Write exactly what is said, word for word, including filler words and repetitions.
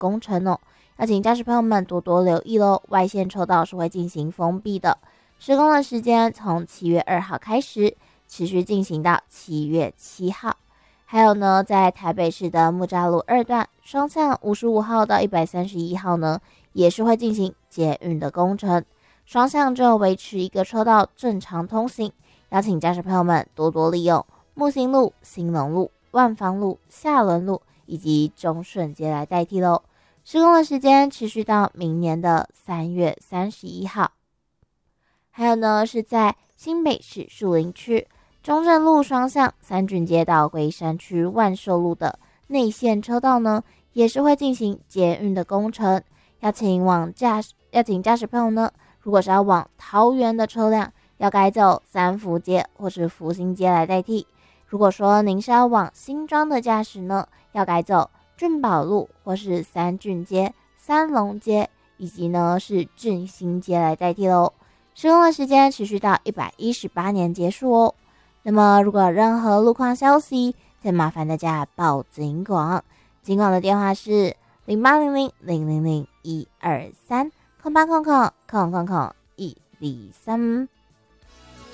工程哦，要请驾驶朋友们多多留意咯。外线车道是会进行封闭的，施工的时间从七月二号开始，持续进行到七月七号。还有呢，在台北市的木栅路二段双向五十五号到一百三十一号呢，也是会进行捷运的工程，双向只有维持一个车道正常通行，邀请驾驶朋友们多多利用木星路、兴隆路、万芳路、下仑路以及中顺街来代替咯。施工的时间持续到明年的三月三十一号。还有呢，是在新北市树林区中正路双向三郡街到龟山区万寿路的内线车道呢，也是会进行捷运的工程，要请往驾驶要请驾驶朋友呢，如果是要往桃园的车辆，要改走三福街或是福兴街来代替；如果说您是要往新庄的驾驶呢，要改走俊宝路或是三郡街、三龙街以及呢是俊兴街来代替咯。施工的时间持续到一百一十八年结束哦。那么如果有任何路况消息，再麻烦大家报警广，警广的电话是零八零零零零零一二三空八空空空空空一二三。